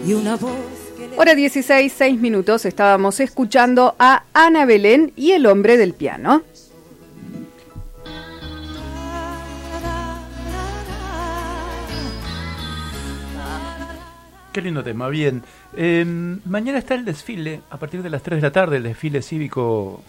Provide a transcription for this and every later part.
y una voz. Hora 16, 6 minutos, estábamos escuchando a Ana Belén y el hombre del piano. Qué lindo tema, bien. Mañana está el desfile, a partir de las 3 de la tarde, el desfile cívico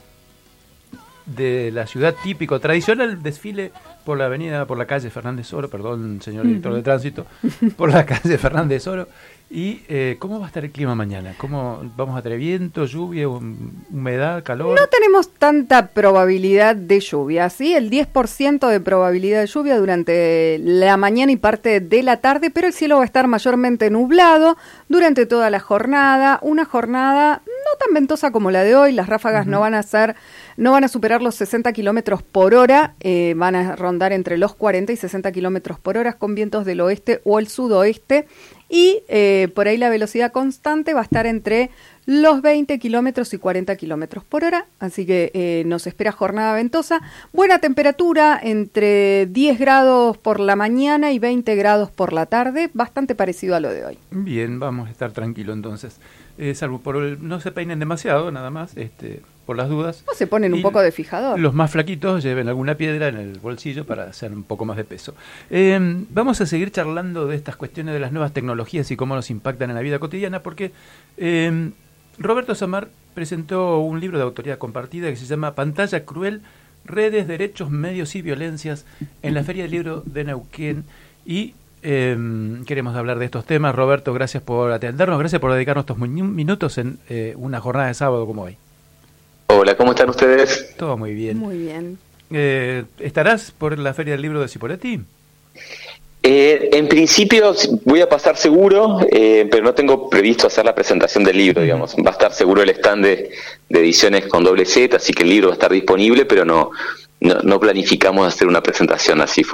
de la ciudad típico, tradicional desfile por la avenida, por la calle Fernández Oro, perdón, señor director de tránsito, por la calle Fernández Oro. ¿Y cómo va a estar el clima mañana? ¿Cómo vamos a tener viento, lluvia, humedad, calor? No tenemos tanta probabilidad de lluvia, ¿sí? El 10% de probabilidad de lluvia durante la mañana y parte de la tarde, pero el cielo va a estar mayormente nublado durante toda la jornada. Una jornada no tan ventosa como la de hoy, las ráfagas no van a superar los 60 kilómetros por hora, van a rondar entre los 40 y 60 kilómetros por hora con vientos del oeste o el sudoeste. Y por ahí la velocidad constante va a estar entre los 20 kilómetros y 40 kilómetros por hora, así que nos espera jornada ventosa. Buena temperatura, entre 10 grados por la mañana y 20 grados por la tarde, bastante parecido a lo de hoy. Bien, vamos a estar tranquilos entonces, salvo por no se peinen demasiado, nada más, por las dudas. O se ponen un poco de fijador. Los más flaquitos lleven alguna piedra en el bolsillo para hacer un poco más de peso. Vamos a seguir charlando de estas cuestiones de las nuevas tecnologías y cómo nos impactan en la vida cotidiana, porque Roberto Samar presentó un libro de autoría compartida que se llama Pantalla Cruel, Redes, Derechos, Medios y Violencias en la Feria del Libro de Neuquén. Y queremos hablar de estos temas. Roberto, gracias por atendernos, gracias por dedicarnos estos minutos en una jornada de sábado como hoy. Hola, ¿cómo están ustedes? Todo muy bien. Muy bien. ¿Estarás por la Feria del Libro de Cipolletti? En principio voy a pasar seguro, pero no tengo previsto hacer la presentación del libro, digamos. Va a estar seguro el stand de ediciones con doble Z, así que el libro va a estar disponible, pero no planificamos hacer una presentación así